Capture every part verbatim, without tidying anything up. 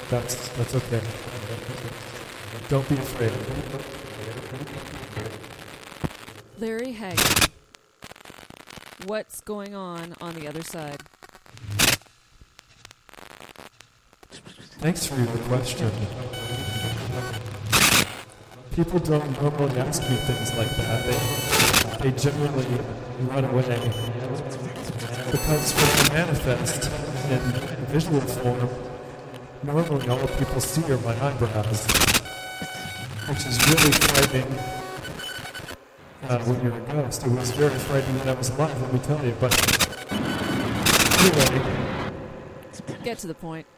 That's that's okay. Don't be afraid. Larry Hagman, what's going on on the other side? Thanks for your question. People don't normally ask me things like that. They, they generally run away. Because when I manifest in visual form, normally all people see are my eyebrows, which is really frightening uh, when you're a ghost. It was very frightening when I was alive, let me tell you. But anyway. Get to the point.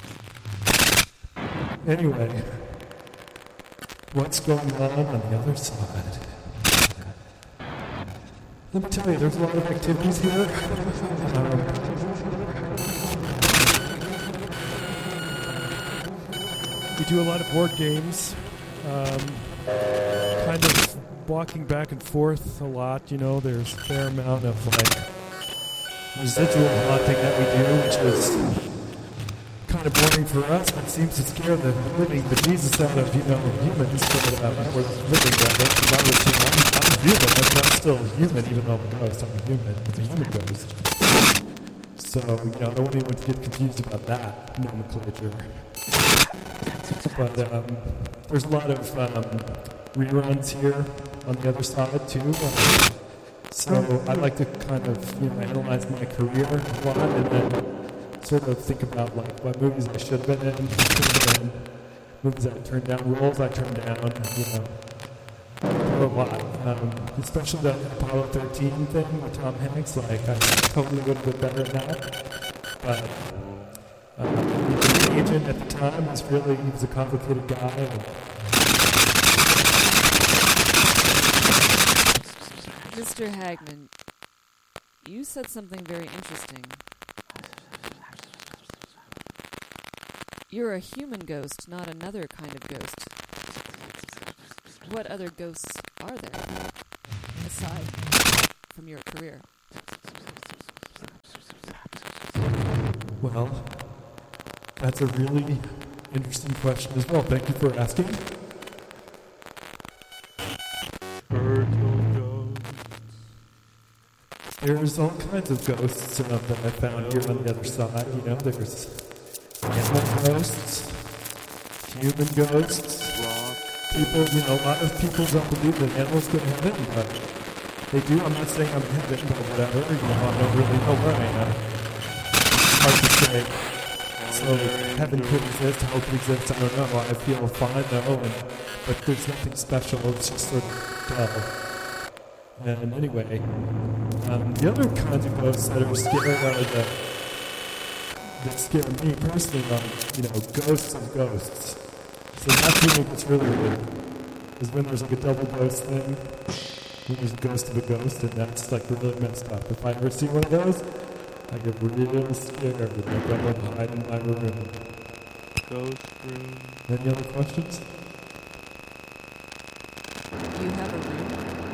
Anyway, what's going on on the other side? Let me tell you, there's a lot of activities here. Um, we do a lot of board games, um, kind of walking back and forth a lot. You know, there's a fair amount of like residual haunting that we do, which is kind of boring for us, but seems to scare the living bejesus out of, you know, humans. But uh, we're living that way. I was, you know, I'm, I'm human. I'm not still human, even though I'm a ghost. I'm a human. It's a human ghost. So, you know, I don't want anyone to get confused about that nomenclature. But um, there's a lot of um, reruns here on the other side, too. Um, so I like to kind of, you know, analyze my career a lot and then sort of think about like what movies I should have been in, should in movies I turned down, roles I turned down, you know, a lot. Um, especially the Apollo thirteen thing with Tom Hanks, like I totally would have been better at that. But uh, the agent at the time was really, he was a complicated guy. And Mister Hagman, you said something very interesting. You're a human ghost, not another kind of ghost. What other ghosts are there, aside from your career? Well, that's a really interesting question as well. Thank you for asking. There's all kinds of ghosts uh, that I found here on the other side. You know, there's animal ghosts, human ghosts, people, you know, a lot of people don't believe that animals go to heaven, but they do. I'm not saying I'm in heaven, but whatever, you know, I don't really know where I am. It's hard to say. So heaven could exist, hell could exist, I don't know. I feel fine though, and, but there's nothing special, it's just sort of dull. And anyway, um, the other kinds of ghosts that are scary are the that scare me personally are, you know, ghosts of ghosts. So that's when it gets really weird. Is when there's like a double ghost thing, when there's a ghost of a ghost, and that's like really messed up. If I ever see one of those, I get really scared. Like I want to hide in my room. Ghost room. Any other questions? You have a room?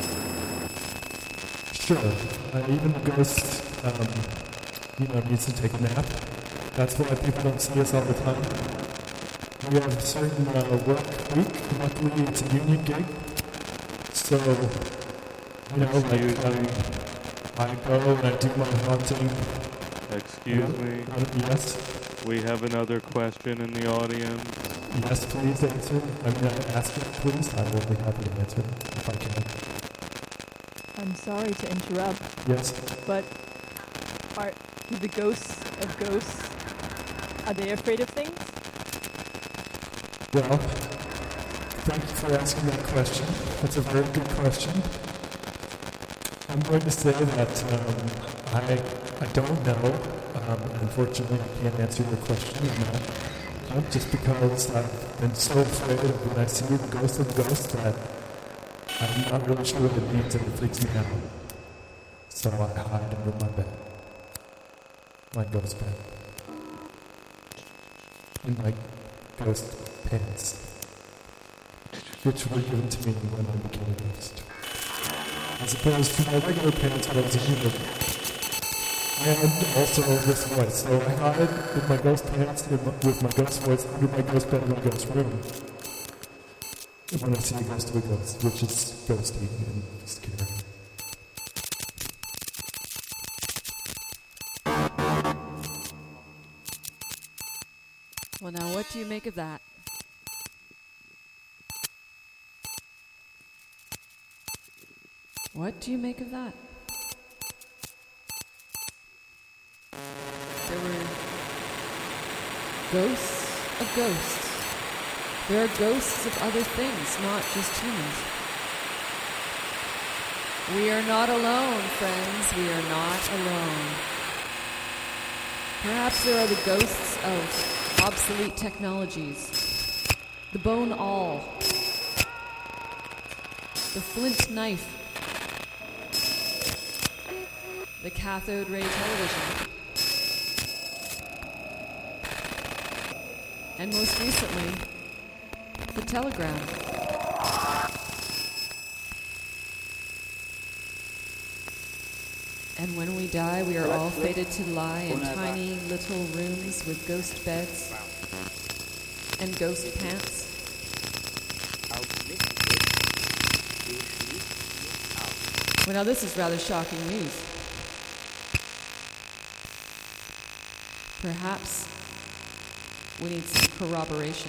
Sure. Uh, even the ghost, um, you know, needs to take a nap. That's why people don't see us all the time. We have a certain uh, work week. Luckily, it's a union gig. So, you know, like, um, I go and I do my haunting. Excuse yeah. me? Uh, yes? We have another question in the audience. Yes, please answer. I mean, ask it, please. I will be happy to answer if I can. I'm sorry to interrupt. Yes? But are the ghosts of ghosts, are they afraid of things? Well, thank you for asking that question. That's a very good question. I'm going to say that um, I I don't know. Um, unfortunately, I can't answer your question. No. Um, just because I've been so afraid of when I see the ghost of the ghost that I'm not really sure what it means and it freaks me out. So I hide under my bed. My ghost bed. In my ghost pants. Which were given to me when I became a ghost. As opposed to my regular pants when I was a human. And also this voice. So I hide in my ghost pants in my, with my ghost voice under my ghost bed in my ghost room. When I see a ghost of a ghost, which is ghosty and scary. Well, now what do you make of that? What do you make of that? There were ghosts of ghosts. There are ghosts of other things, not just humans. We are not alone, friends. We are not alone. Perhaps there are the ghosts of obsolete technologies. The bone awl. The flint knife. The cathode ray television. And most recently, the telegram. And when we die, we are all fated to lie in tiny little rooms with ghost beds and ghost pants. Well, now this is rather shocking news. Perhaps we need some corroboration.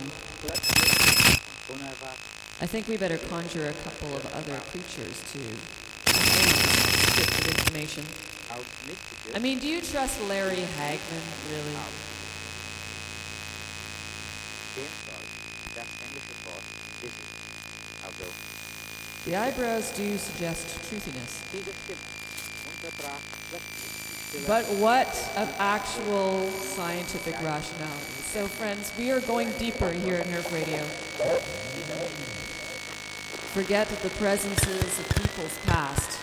I think we better conjure a couple of other creatures to get the information. I mean, do you trust Larry Hagman, really? The eyebrows do suggest truthiness. But what of actual scientific rationality? So, friends, we are going deeper here at Nerf Radio. Forget the presences of people's past.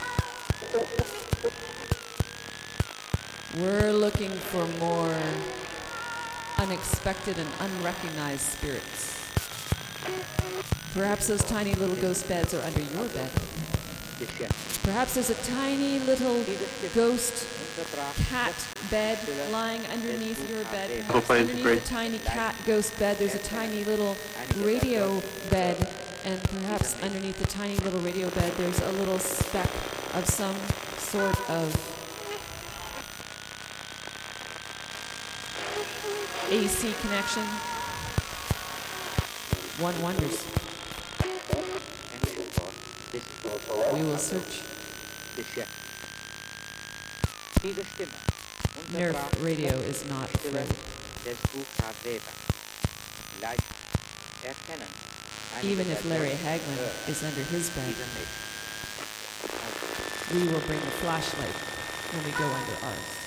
We're looking for more unexpected and unrecognized spirits. Perhaps those tiny little ghost beds are under your bed. Perhaps there's a tiny little ghost cat bed lying underneath your bed. Perhaps underneath the tiny cat ghost bed, there's a tiny little radio bed. And perhaps underneath the tiny little radio bed, there's a little speck of some sort of A C connection. One wonders. We will search. Nerf Radio is not afraid. Even if Larry Hagman is under his bed, we will bring the flashlight when we go under ours.